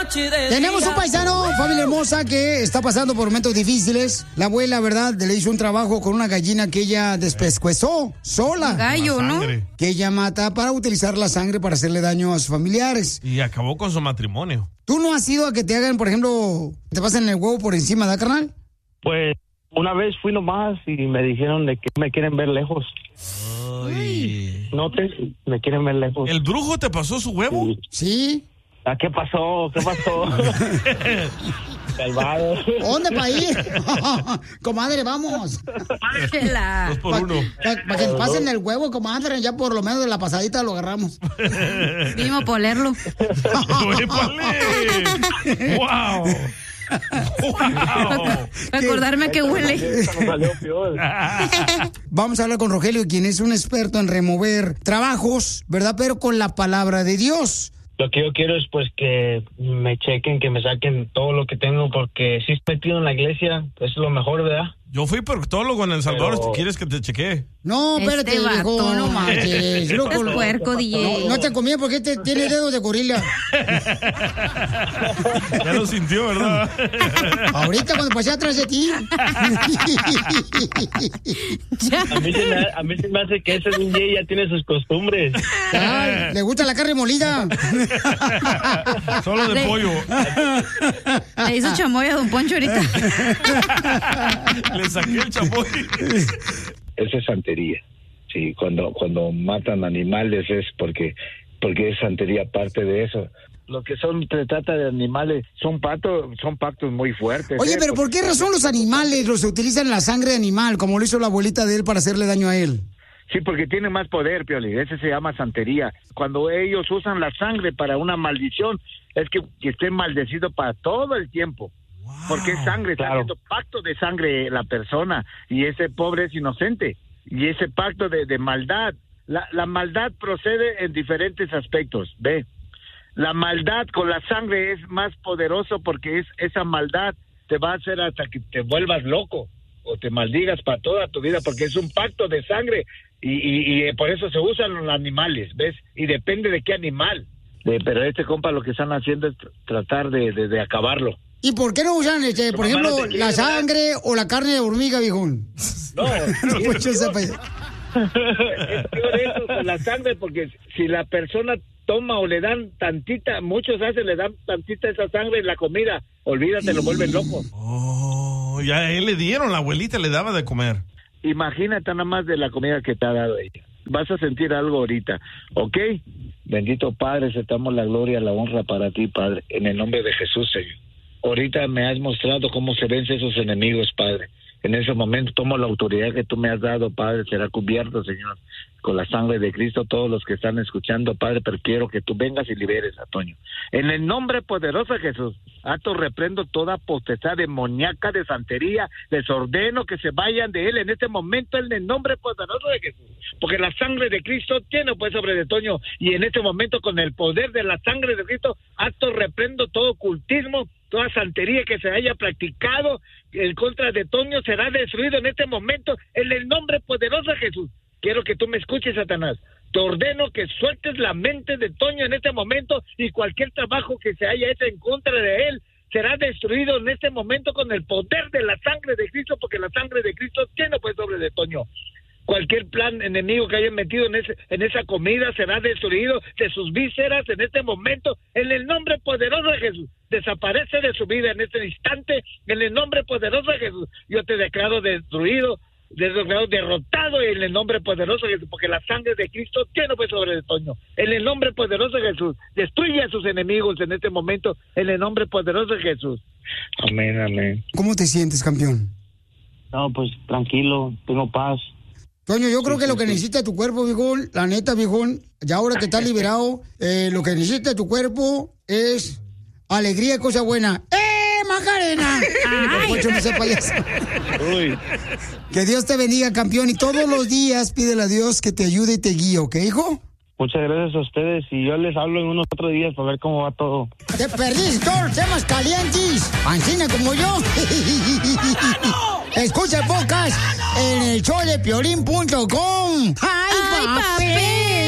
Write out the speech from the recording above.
Tenemos un paisano, familia hermosa, que está pasando por momentos difíciles. La abuela, ¿verdad? Le hizo un trabajo con una gallina que ella despescuezó sola. Gallo, ¿no? Que ella mata para utilizar la sangre para hacerle daño a sus familiares. Y acabó con su matrimonio. ¿Tú no has ido a que te hagan, por ejemplo, te pasen el huevo por encima, ¿da, carnal? Pues una vez fui nomás y me dijeron de que me quieren ver lejos. Ay. Me quieren ver lejos. ¿El brujo te pasó su huevo? Sí. ¿Ah, qué pasó? Salvado. ¿Dónde para ir? Comadre, vamos. 2 por 1. Para que nos pasen el huevo, comadre, ya por lo menos de la pasadita lo agarramos. Vinimos a olerlo. ¡Wow! ¡Wow! Recordarme que huele. Vamos a hablar con Rogelio, quien es un experto en remover trabajos, ¿verdad? Pero con la palabra de Dios. Lo que yo quiero es pues que me chequen, que me saquen todo lo que tengo, porque si estoy metido en la iglesia, es lo mejor, ¿verdad? Yo fui proctólogo en El Salvador. Pero... ¿Quieres que te chequee? No, espérate, viejo, no marches. Loco, es puerco, DJ. No te conviene porque tiene dedos de gorila. Ya lo sintió, ¿verdad? Ahorita cuando pasé atrás de ti. A mí se me hace que ese DJ ya tiene sus costumbres. Ay, le gusta la carne molida. Solo de pollo. Le hizo chamoy a Don Poncho ahorita. Le saqué el chamoy. Esa es santería. Sí, cuando matan animales es porque es santería. Parte de eso. Lo que se trata de animales son pactos muy fuertes. Oye, pero ¿por qué razón los animales los utilizan la sangre de animal, como lo hizo la abuelita de él para hacerle daño a él? Sí, porque tienen más poder, Pioli. Ese se llama santería. Cuando ellos usan la sangre para una maldición, es que estén maldecidos para todo el tiempo. Wow, porque es sangre, está haciendo pacto de sangre la persona, y ese pobre es inocente. Y ese pacto de maldad, la maldad procede en diferentes aspectos, ¿ve? La maldad con la sangre es más poderoso porque esa maldad te va a hacer hasta que te vuelvas loco o te maldigas para toda tu vida, porque es un pacto de sangre y por eso se usan los animales, ¿ves? Y depende de qué animal. Pero este compa lo que están haciendo es tratar de acabarlo. ¿Y por qué no usan, por ejemplo, la sangre o la carne de hormiga, viejón? No, pues es peor eso con la sangre, porque si la persona toma o le dan tantita, muchos le dan tantita esa sangre en la comida, olvídate, lo vuelven loco. Oh, ya a él le dieron, la abuelita le daba de comer. Imagínate nada más de la comida que te ha dado ella. Vas a sentir algo ahorita, ¿ok? Bendito Padre, aceptamos la gloria, la honra para ti, Padre, en el nombre de Jesús, Señor. Ahorita me has mostrado cómo se vencen esos enemigos, Padre. En ese momento tomo la autoridad que tú me has dado, Padre, será cubierto, Señor, con la sangre de Cristo, todos los que están escuchando, Padre, pero quiero que tú vengas y liberes a Toño. En el nombre poderoso de Jesús, reprendo toda potestad demoníaca de santería, les ordeno que se vayan de él en este momento, en el nombre poderoso de Jesús, porque la sangre de Cristo tiene pues sobre de Toño, y en este momento con el poder de la sangre de Cristo, reprendo todo ocultismo, toda santería que se haya practicado en contra de Toño será destruido en este momento en el nombre poderoso de Jesús. Quiero que tú me escuches, Satanás. Te ordeno que sueltes la mente de Toño en este momento, y cualquier trabajo que se haya hecho en contra de él será destruido en este momento con el poder de la sangre de Cristo, porque la sangre de Cristo tiene pues sobre de Toño. Cualquier plan enemigo que hayan metido en esa comida será destruido de sus vísceras en este momento, en el nombre poderoso de Jesús. Desaparece de su vida en este instante, en el nombre poderoso de Jesús. Yo te declaro destruido, derrotado en el nombre poderoso de Jesús, porque la sangre de Cristo tiene pues sobre el Toño. En el nombre poderoso de Jesús, destruye a sus enemigos en este momento, en el nombre poderoso de Jesús. Amén, amén. ¿Cómo te sientes, campeón? No, pues tranquilo, tengo paz. Toño, yo creo que lo que necesita tu cuerpo, viejón, la neta, viejón, ya ahora que estás liberado, lo que necesita tu cuerpo es alegría y cosa buena. Macarena! Uy. Que Dios te bendiga, campeón, y todos los días pídele a Dios que te ayude y te guíe, ¿ok, hijo? Muchas gracias a ustedes, y yo les hablo en unos otros días para ver cómo va todo. Te perdiste todos los temas calientes, pancina como yo. Escucha el podcast en el showdepiolín.com. ¡Ay, papi!